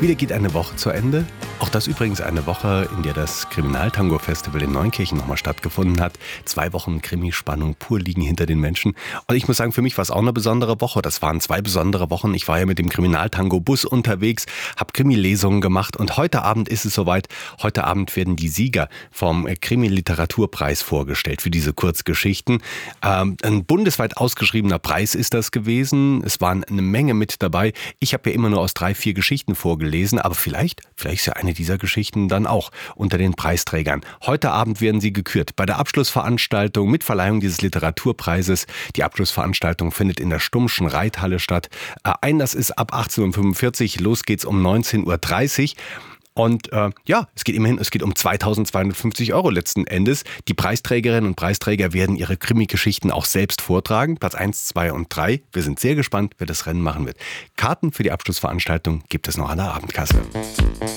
Wieder geht eine Woche zu Ende. Auch das übrigens eine Woche, in der das Kriminaltango-Festival in Neunkirchen nochmal stattgefunden hat. 2 Wochen Krimispannung pur liegen hinter den Menschen. Und ich muss sagen, für mich war es auch eine besondere Woche. Das waren 2 besondere Wochen. Ich war ja mit dem Kriminaltango-Bus unterwegs, habe Krimi-Lesungen gemacht und heute Abend ist es soweit. Heute Abend werden die Sieger vom Krimi-Literaturpreis vorgestellt für diese Kurzgeschichten. Ein bundesweit ausgeschriebener Preis ist das gewesen. Es waren eine Menge mit dabei. Ich habe ja immer nur aus 3, 4 Geschichten vorgelesen, aber vielleicht ist ja eine dieser Geschichten dann auch unter den Preisträgern. Heute Abend werden sie gekürt bei der Abschlussveranstaltung mit Verleihung dieses Literaturpreises. Die Abschlussveranstaltung findet in der Stummschen Reithalle statt. Einlass ist ab 18.45 Uhr, los geht's um 19.30 Uhr. Und es geht um 2.250 € letzten Endes. Die Preisträgerinnen und Preisträger werden ihre Krimi-Geschichten auch selbst vortragen. Platz 1, 2 und 3. Wir sind sehr gespannt, wer das Rennen machen wird. Karten für die Abschlussveranstaltung gibt es noch an der Abendkasse.